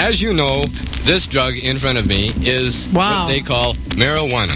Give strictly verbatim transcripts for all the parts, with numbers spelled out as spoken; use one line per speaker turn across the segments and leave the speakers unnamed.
as you know, this drug in front of me is
wow.
what they call marijuana.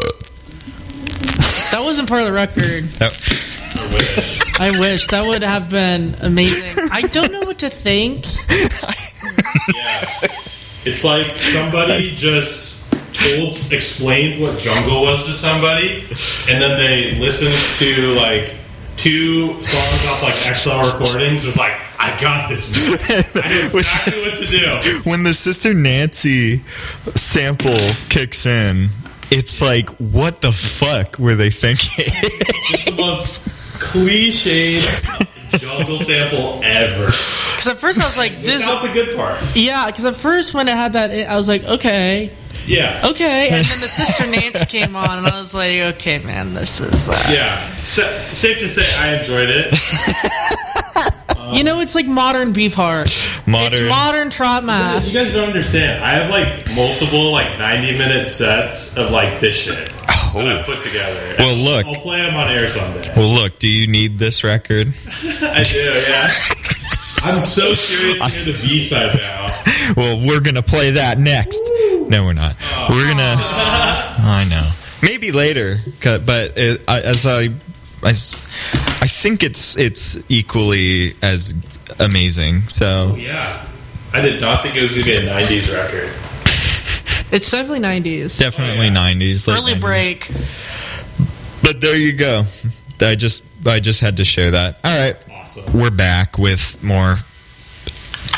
That wasn't part of the record.
That-
I wish.
I wish. That would have been amazing. I don't know what to think.
Yeah. It's like somebody just told, explained what jungle was to somebody, and then they listened to like two songs off like X L recordings. Was like, I got this, man. I know exactly what to do.
When the Sister Nancy sample kicks in, it's like, what the fuck were they thinking?
It's the most cliched jungle sample ever.
Because at first I was like, this.
Without the good part.
Yeah, because at first when it had that, I was like, okay.
Yeah.
Okay. And then the Sister Nancy came on, and I was like, okay, man, this is. Uh,
Yeah. Sa- safe to say, I enjoyed it.
You know, it's like modern Beefheart.
Modern.
It's modern Trot Mask.
You guys don't understand. I have like multiple like ninety minute sets of like this shit
Oh.
that I've put together.
Well, look.
I'll play them on air someday.
Well, look, do you need this record?
I do, yeah. I'm so curious to hear the B side now.
Well, we're going to play that next. No, we're not.
Oh.
We're going to... I know. Maybe later, 'cause- but it, I, as I... As, I think it's it's equally as amazing. So
Oh, yeah. I did not think it was going to be a nineties record.
It's definitely nineties.
definitely
Oh, yeah.
nineties, late
Early
nineties.
break.
But there you go. I just I just had to share that. All right,
Awesome.
we're back with more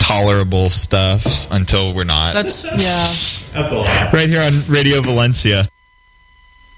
tolerable stuff until we're not.
That's, yeah.
That's a lot.
Right here on Radio Valencia.